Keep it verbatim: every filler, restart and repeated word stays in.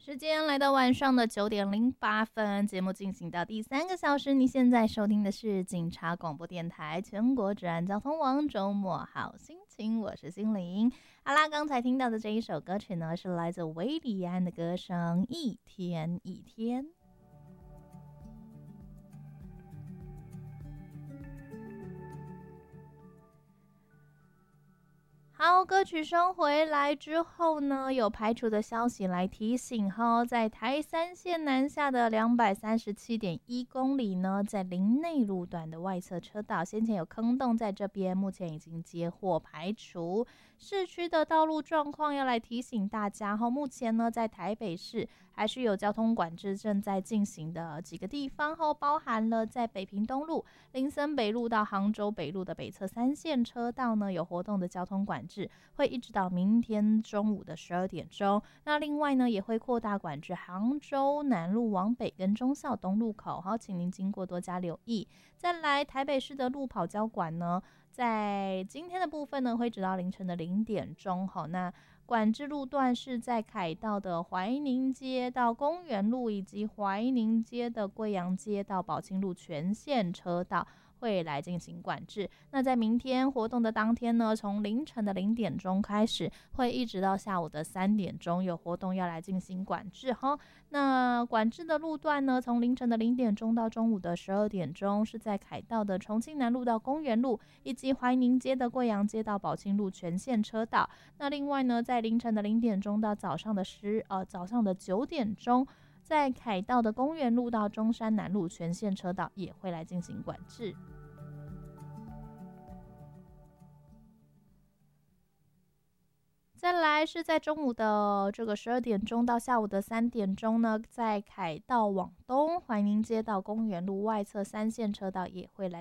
时间来到晚上的九点零八分，节目进行到第三个小时。你现在收听的是警察广播电台全国治安交通网周末好心情，我是心灵。好啦，刚才听到的这一首歌曲呢，是来自韦礼安的歌声《一天一天》。好，歌曲声回来之后呢，有排除的消息来提醒哈，在台三线南下的两百三十七点一公里呢，在林内路段的外侧车道，先前有坑洞在这边，目前已经接获排除。市区的道路状况要来提醒大家哈，目前呢，在台北市还是有交通管制正在进行的几个地方哈，包含了在北平东路、林森北路到杭州北路的北侧三线车道呢，有活动的交通管制。会一直到明天中午的十二点钟。那另外呢，也会扩大管制杭州南路往北跟忠孝东路口，好，请您经过多加留意。再来，台北市的路跑交管呢，在今天的部分呢，会直到凌晨的零点钟。好，那管制路段是在凯道的怀宁街到公园路，以及怀宁街的贵阳街到宝清路全线车道。会来进行管制。那在明天活动的当天呢，从凌晨的零点钟开始，会一直到下午的三点钟，有活动要来进行管制哈。那管制的路段呢，从凌晨的零点钟到中午的十二点钟，是在凯道的重庆南路到公园路，以及怀宁街的贵阳街到宝清路全线车道。那另外呢，在凌晨的零点钟到早上的十呃早上的九点钟。在凯道的公园路到中山南路全线车道也会来进行管制。再来是在中午的这个十二点钟到下午的三点钟呢，在凯道往东怀宁街到公园路外侧三线车道也会来